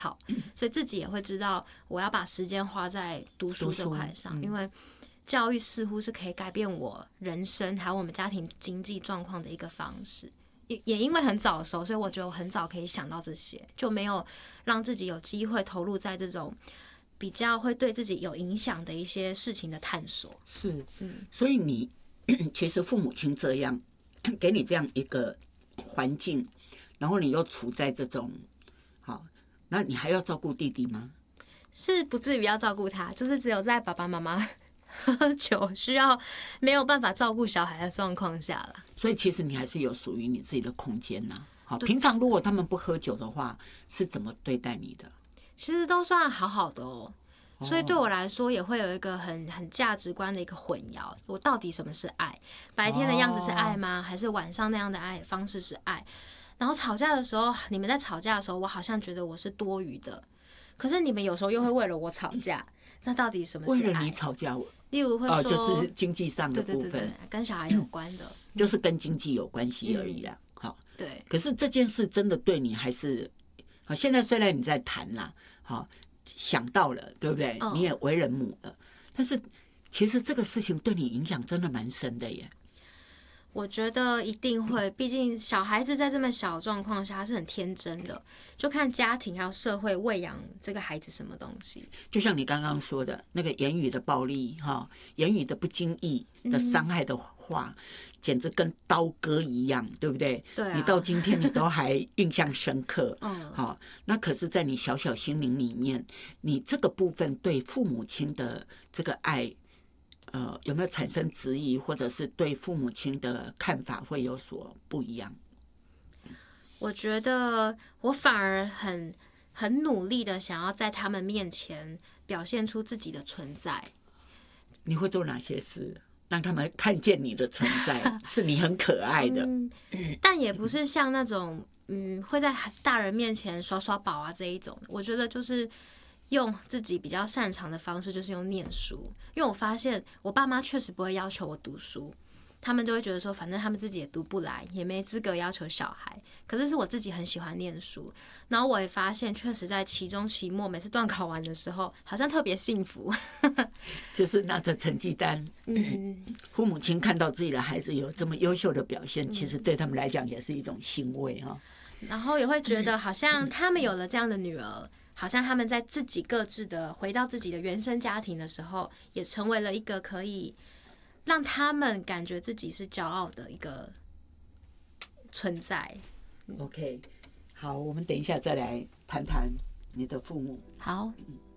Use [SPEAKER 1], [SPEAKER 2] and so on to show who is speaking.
[SPEAKER 1] 好，所以自己也会知道我要把时间花在读书这块上，因为教育似乎是可以改变我人生还有我们家庭经济状况的一个方式。也因为很早熟，所以我觉得我很早可以想到这些，就没有让自己有机会投入在这种比较会对自己有影响的一些事情的探索。
[SPEAKER 2] 是，所以你其实父母亲这样给你这样一个环境，然后你又处在这种好，那你还要照顾弟弟吗？
[SPEAKER 1] 是不至于要照顾他，就是只有在爸爸妈妈喝酒需要没有办法照顾小孩的状况下啦。
[SPEAKER 2] 所以其实你还是有属于你自己的空间呐。好，平常如果他们不喝酒的话，是怎么对待你的？
[SPEAKER 1] 其实都算好好的哦。所以对我来说也会有一个很价值观的一个混淆，我到底什么是爱？白天的样子是爱吗？还是晚上那样的爱方式是爱？然后吵架的时候，你们在吵架的时候，我好像觉得我是多余的，可是你们有时候又会为了我吵架，那到底什么是爱？
[SPEAKER 2] 为了你吵架，
[SPEAKER 1] 例如会说，
[SPEAKER 2] 就是经济上的部分，
[SPEAKER 1] 对，跟小孩有关的，
[SPEAKER 2] 就是跟经济有关系而已啦。好，
[SPEAKER 1] 对。
[SPEAKER 2] 可是这件事真的对你还是好？现在虽然你在谈啦，好想到了，对不对？你也为人母了，但是其实这个事情对你影响真的蛮深的耶。
[SPEAKER 1] 我觉得一定会，毕竟小孩子在这么小的状况下，他是很天真的，就看家庭还有社会喂养这个孩子什么东西。就
[SPEAKER 2] 像你刚刚说的那个言语的暴力，言语的不经意的伤害的话，简直跟刀割一样，对不对？
[SPEAKER 1] 对啊，
[SPEAKER 2] 你到今天你都还印象深刻。好，那可是，在你小小心灵里面，你这个部分对父母亲的这个爱。有没有产生质疑，或者是对父母亲的看法会有所不一样？
[SPEAKER 1] 我觉得我反而很努力的想要在他们面前表现出自己的存在。
[SPEAKER 2] 你会做哪些事让他们看见你的存在？是你很可爱的，
[SPEAKER 1] 但也不是像那种会在大人面前耍耍宝啊这一种。我觉得就是用自己比较擅长的方式，就是用念书。因为我发现我爸妈确实不会要求我读书，他们就会觉得说，反正他们自己也读不来，也没资格要求小孩。可是是我自己很喜欢念书，然后我也发现，确实在期中、期末每次段考完的时候，好像特别幸福。
[SPEAKER 2] 就是拿着成绩单，父母亲看到自己的孩子有这么优秀的表现，其实对他们来讲也是一种欣慰哈。
[SPEAKER 1] 然后也会觉得，好像他们有了这样的女儿。好像他们在自己各自的回到自己的原生家庭的时候，也成为了一个可以让他们感觉自己是骄傲的一个存在。
[SPEAKER 2] OK， 好，我们等一下再来谈谈你的父母。
[SPEAKER 1] 好。